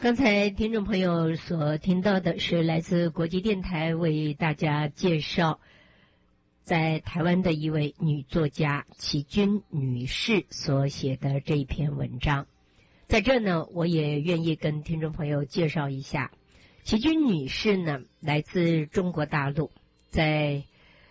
刚才听众朋友所听到的是来自国际电台为大家介绍在台湾的一位女作家齐君女士所写的这一篇文章。在这呢，我也愿意跟听众朋友介绍一下，齐君女士呢来自中国大陆，在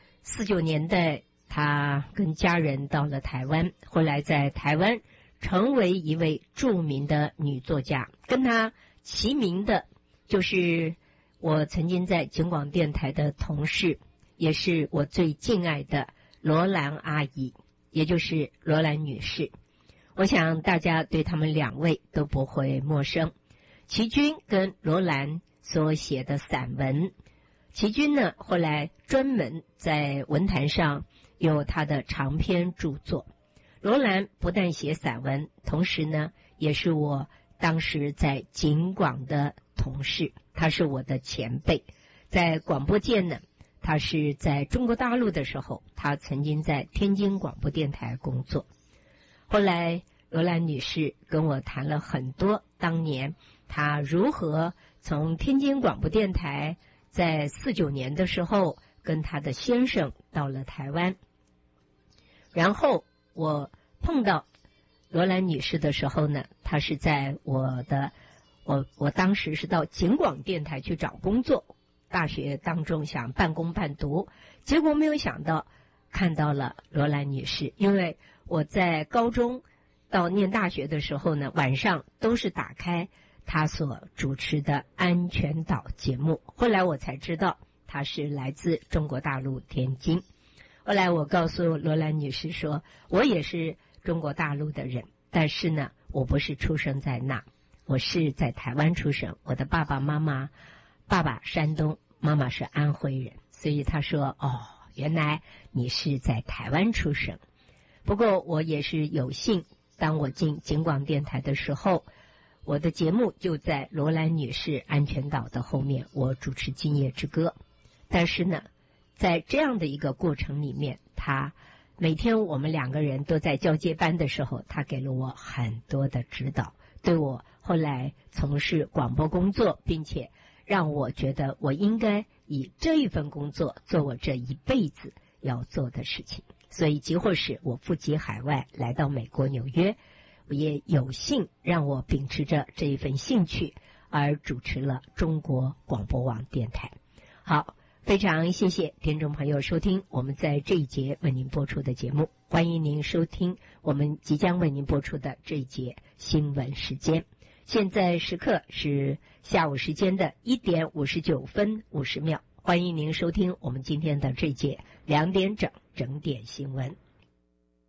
49年代她跟家人到了台湾，后来在台湾成为一位著名的女作家。跟她齐名的就是我曾经在警广电台的同事，也是我最敬爱的罗兰阿姨，也就是罗兰女士。我想大家对他们两位都不会陌生。齐君跟罗兰所写的散文，齐君呢后来专门在文坛上有他的长篇著作。罗兰不但写散文，同时呢也是我当时在警广的同事，他是我的前辈。在广播界呢，他是在中国大陆的时候，他曾经在天津广播电台工作。后来罗兰女士跟我谈了很多当年她如何从天津广播电台在49年的时候跟她的先生到了台湾。然后我碰到罗兰女士的时候呢，她是在我当时是到警广电台去找工作，大学当中想半工半读，结果没有想到看到了罗兰女士。因为我在高中到念大学的时候呢，晚上都是打开她所主持的安全岛节目，后来我才知道她是来自中国大陆天津。后来我告诉罗兰女士说，我也是中国大陆的人，但是呢我不是出生在那，我是在台湾出生，我的爸爸山东，妈妈是安徽人。所以她说，原来你是在台湾出生。不过我也是有幸，当我进警广电台的时候，我的节目就在罗兰女士安全岛的后面，我主持今夜之歌。但是呢在这样的一个过程里面，她每天我们两个人都在交接班的时候，她给了我很多的指导，对我后来从事广播工作，并且让我觉得我应该以这一份工作做我这一辈子要做的事情。所以即或是我赴极海外来到美国纽约，我也有幸让我秉持着这一份兴趣而主持了中国广播网电台。好，非常谢谢听众朋友收听我们在这一节为您播出的节目，欢迎您收听我们即将为您播出的这一节新闻时间。现在时刻是下午时间的1点59分50秒，欢迎您收听我们今天的这一节2点整点新闻。